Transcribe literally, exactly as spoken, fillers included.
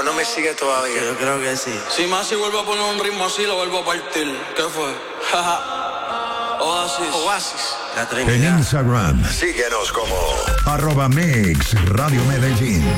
no me sigue todavía. Yo creo que sí. Si más si vuelvo a poner un ritmo así, lo vuelvo a partir. ¿Qué fue? Oasis. Oasis. La En Trinidad. Instagram, Síguenos como arroba Mix Radio Medellín.